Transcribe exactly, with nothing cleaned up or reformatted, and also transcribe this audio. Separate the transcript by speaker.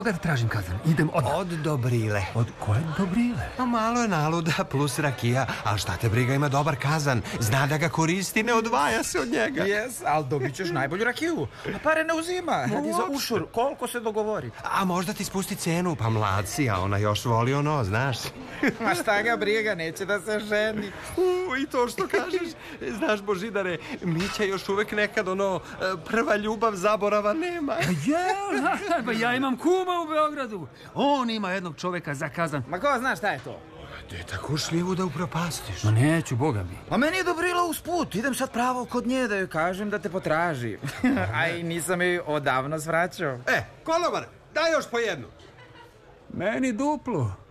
Speaker 1: Da tražim kazan, idem odmah.
Speaker 2: Od Dobrile.
Speaker 1: Od koje Dobrile?
Speaker 2: A malo je naluda plus rakija, a šta te briga, ima dobar kazan. Zna da ga koristi, ne odvaja se od njega.
Speaker 3: Jes, ali dobit ćeš najbolju rakiju. A pare ne uzima. Radi za ušur, koliko se dogovori.
Speaker 2: A možda ti spusti cenu, pa mlad si, a ona još voli ono, znaš.
Speaker 3: Ma šta ga briga, neće da se ženi.
Speaker 2: U, i to što kažeš. Znaš, Božidare, Mića još uvek nekad ono, prva ljubav zaborava nema.
Speaker 1: Ja, pa ja imam kuma u Beogradu. On ima jednog čoveka za kazan.
Speaker 3: Ma ko zna šta je to?
Speaker 2: Gde tako šljivu da upropastiš?
Speaker 1: Ma neću, boga mi.
Speaker 3: A meni je Dobrila usput. Idem sad pravo kod nje da joj kažem da te potraži. A i nisam joj odavno svraćao.
Speaker 2: E, konobar, daj još po jednu.
Speaker 1: Meni duplo.